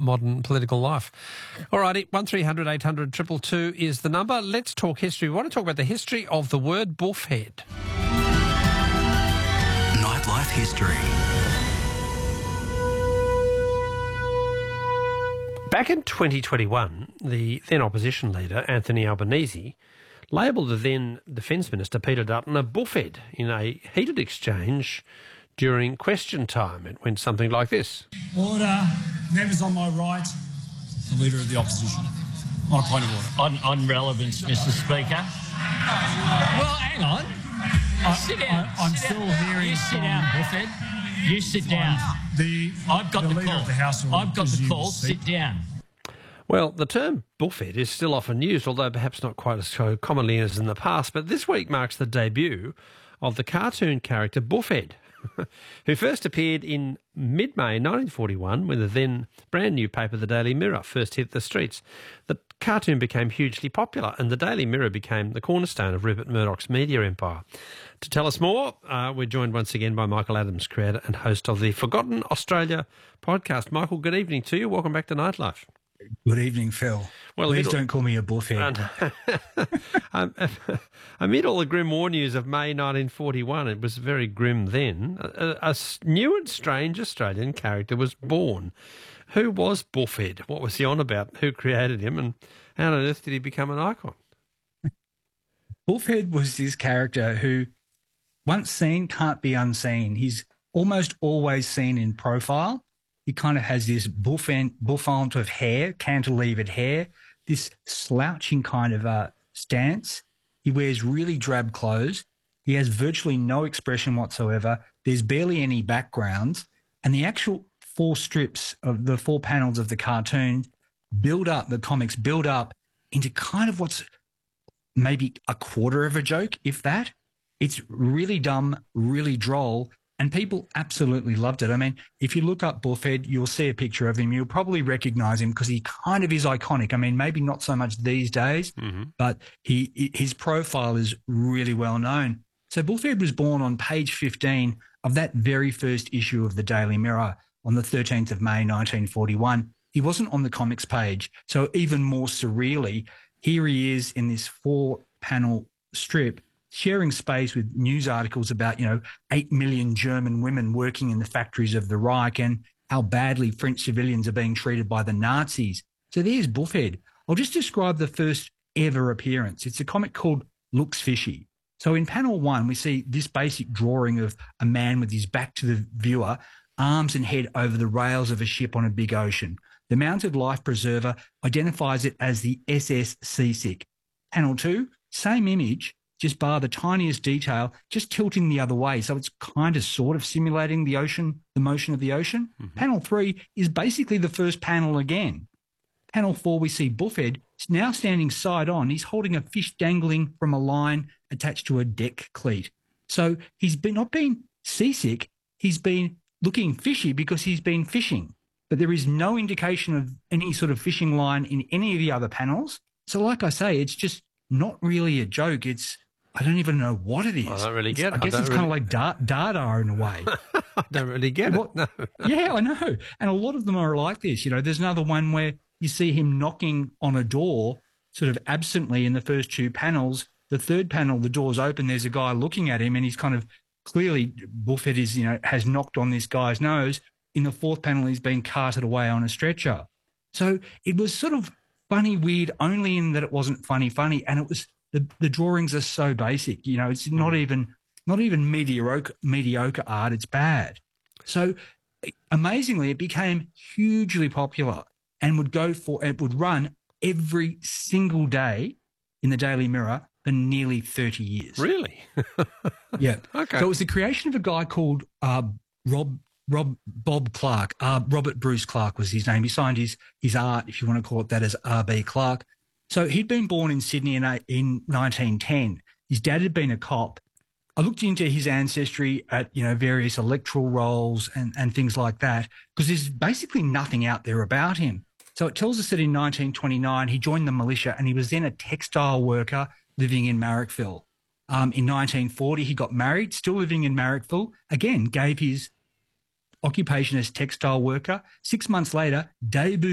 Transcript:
modern political life. All righty, 1300 800 222 is the number. Let's talk history. We want to talk about the history of the word buffhead. Nightlife history. Back in 2021, the then opposition leader, Anthony Albanese, labelled the then Defence Minister, Peter Dutton, a buffhead in a heated exchange during question time. It went something like this. Order. Members on my right, the Leader of the Opposition. On a point of order. On relevance, Mr Speaker. Well, hang on. Sit down. I'm sit still down. hearing You sit from down, Buffett. You sit down. I've got the Leader call. of the House will I've got the resume call. his seat. Sit down. Well, the term buffhead is still often used, although perhaps not quite as so commonly as in the past. But this week marks the debut of the cartoon character Buffhead, who first appeared in mid-May 1941 when the then brand new paper, the Daily Mirror, first hit the streets. The cartoon became hugely popular and the Daily Mirror became the cornerstone of Rupert Murdoch's media empire. To tell us more, we're joined once again by Michael Adams, creator and host of the Forgotten Australia podcast. Michael, good evening to you. Welcome back to Nightlife. Good evening, Phil. Well, please don't call me a buffhead. Amid all the grim war news of May 1941, it was very grim then, a new and strange Australian character was born. Who was Buffhead? What was he on about? Who created him? And how on earth did he become an icon? Buffhead was this character who, once seen, can't be unseen. He's almost always seen in profile. He kind of has this bouffant of hair, cantilevered hair, this slouching kind of stance. He wears really drab clothes. He has virtually no expression whatsoever. There's barely any backgrounds. And the actual 4 strips of the 4 panels of the cartoon the comics build up into kind of what's maybe a quarter of a joke, if that. It's really dumb, really droll. And people absolutely loved it. I mean, if you look up Buffhead, you'll see a picture of him. You'll probably recognise him because he kind of is iconic. I mean, maybe not so much these days, but his profile is really well known. So Buffhead was born on page 15 of that very first issue of the Daily Mirror on the 13th of May, 1941. He wasn't on the comics page. So even more surreally, here he is in this 4-panel strip, sharing space with news articles about, 8 million German women working in the factories of the Reich and how badly French civilians are being treated by the Nazis. So there's Buffhead. I'll just describe the first ever appearance. It's a comic called Looks Fishy. So in panel 1, we see this basic drawing of a man with his back to the viewer, arms and head over the rails of a ship on a big ocean. The mounted life preserver identifies it as the SS Seasick. Panel 2, same image, just bar the tiniest detail, just tilting the other way. So it's kind of sort of simulating the ocean, the motion of the ocean. Panel 3 is basically the first panel again. Panel 4, we see Buffhead now standing side on. He's holding a fish dangling from a line attached to a deck cleat. So he's not been seasick. He's been looking fishy because he's been fishing. But there is no indication of any sort of fishing line in any of the other panels. So like I say, it's just not really a joke. I don't even know what it is. I don't really get it. I guess it's kind of like Dada in a way. I don't really get it. No. Yeah, I know. And a lot of them are like this. There's another one where you see him knocking on a door sort of absently in the first 2 panels. The third panel, the door's open. There's a guy looking at him and he's kind of clearly Buffhead is, has knocked on this guy's nose. In the 4th panel, he's been carted away on a stretcher. So it was sort of funny, weird, only in that it wasn't funny, and it was the drawings are so basic. It's not even mediocre art. It's bad. So amazingly, it became hugely popular and would run every single day in the Daily Mirror for nearly 30 years. Really? Yeah. Okay. So it was the creation of a guy called Bob Clark. Robert Bruce Clark was his name. He signed his art, if you want to call it that, as R.B. Clark. So he'd been born in Sydney in 1910. His dad had been a cop. I looked into his ancestry at, various electoral rolls and things like that, because there's basically nothing out there about him. So it tells us that in 1929, he joined the militia and he was then a textile worker living in Marrickville. In 1940, he got married, still living in Marrickville, again, gave his occupation as textile worker. 6 months later, debuted